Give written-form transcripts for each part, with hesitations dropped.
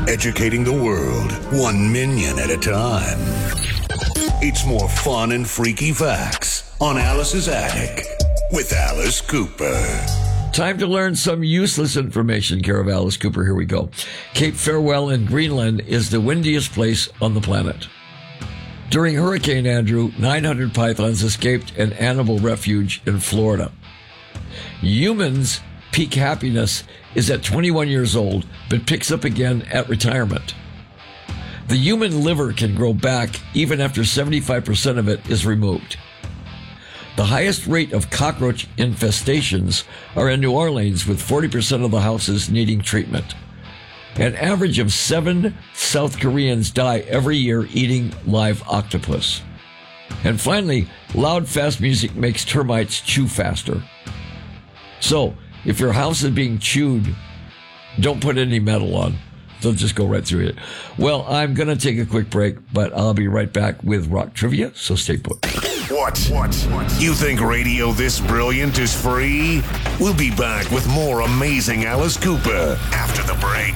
Educating the world, 1 minion at a time. It's more fun and freaky facts on Alice's Attic with Alice Cooper. Time to learn some useless information, care of Alice Cooper. Here we go. Cape Farewell in Greenland is the windiest place on the planet. During Hurricane Andrew, 900 pythons escaped an animal refuge in Florida. Humans' peak happiness is at 21 years old, but picks up again at retirement. The human liver can grow back even after 75% of it is removed. The highest rate of cockroach infestations are in New Orleans, with 40% of the houses needing treatment. An average of 7 South Koreans die every year eating live octopus. And finally, loud, fast music makes termites chew faster. So, if your house is being chewed, don't put any metal on. They'll just go right through it. Well, I'm going to take a quick break, but I'll be right back with rock trivia, so stay put. What? You think radio this brilliant is free? We'll be back with more amazing Alice Cooper after the break.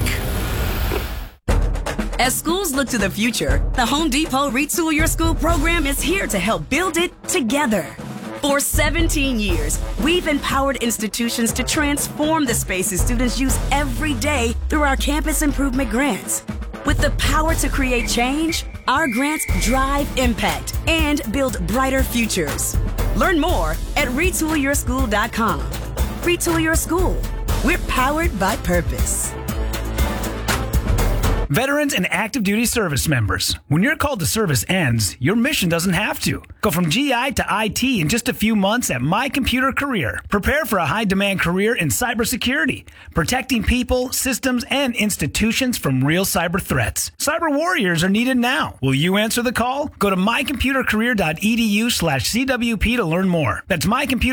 As schools look to the future, the Home Depot Retool Your School program is here to help build it together. For 17 years, we've empowered institutions to transform the spaces students use every day through our campus improvement grants. With the power to create change, our grants drive impact and build brighter futures. Learn more at retoolyourschool.com. Retool Your School. We're powered by purpose. Veterans and active duty service members, when your call to service ends, your mission doesn't have to. Go from GI to IT in just a few months at My Computer Career. Prepare for a high-demand career in cybersecurity, protecting people, systems, and institutions from real cyber threats. Cyber warriors are needed now. Will you answer the call? Go to mycomputercareer.edu/CWP to learn more. That's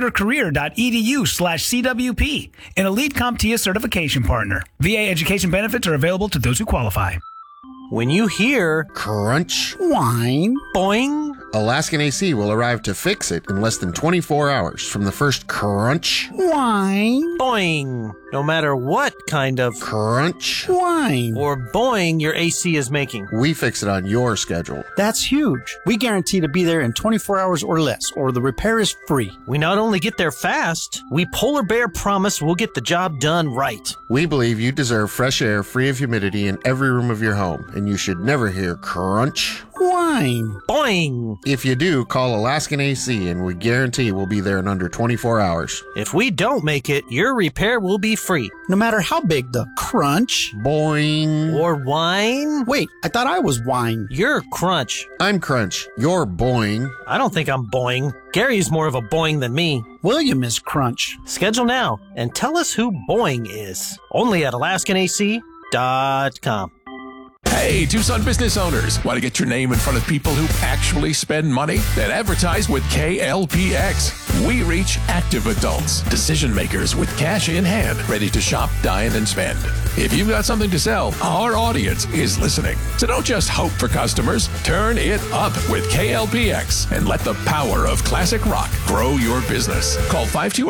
mycomputercareer.edu/CWP, an Elite CompTIA certification partner. VA education benefits are available to those who qualify. When you hear crunch, whine, boing, Alaskan AC will arrive to fix it in less than 24 hours from the first crunch, whine, boing. No matter what kind of crunch, whine, or boing your AC is making, we fix it on your schedule. That's huge. We guarantee to be there in 24 hours or less, or the repair is free. We not only get there fast, we Polar Bear promise we'll get the job done right. We believe you deserve fresh air free of humidity in every room of your home, and you should never hear crunch, whine, boing. If you do, call Alaskan AC, and we guarantee we'll be there in under 24 hours. If we don't make it, your repair will be free. No matter how big the crunch, boing, or whine. Wait, I thought I was whine. You're crunch. I'm crunch. You're boing. I don't think I'm boing. Gary's more of a boing than me. William is crunch. Schedule now and tell us who boing is. Only at AlaskanAC.com. Hey, Tucson business owners, want to get your name in front of people who actually spend money? Then advertise with KLPX. We reach active adults, decision makers with cash in hand, ready to shop, dine, and spend. If you've got something to sell, our audience is listening. So don't just hope for customers. Turn it up with KLPX and let the power of classic rock grow your business. Call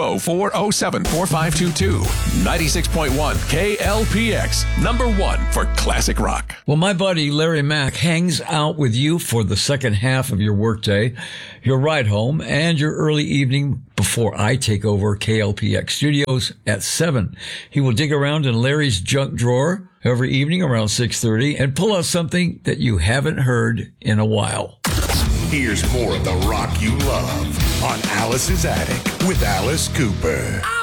520-407-4522. 96.1 KLPX, #1 for classic rock. Well, my buddy Larry Mack hangs out with you for the second half of your workday, your ride home, and your early evening before I take over KLPX Studios at 7. He will dig around in Larry's junk drawer every evening around 6:30 and pull out something that you haven't heard in a while. Here's more of the rock you love on Alice's Attic with Alice Cooper.